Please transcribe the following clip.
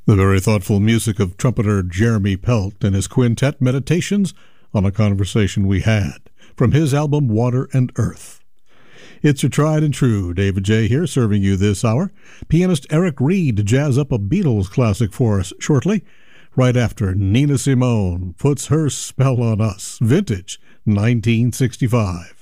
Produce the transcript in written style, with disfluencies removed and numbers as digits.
The very thoughtful music of trumpeter Jeremy Pelt and his quintet Meditations on a Conversation We Had, from his album Water and Earth. It's your tried and true David J. here, serving you this hour. Pianist Eric Reed to jazz up a Beatles classic for us shortly, right after Nina Simone puts her spell on us. Vintage 1965.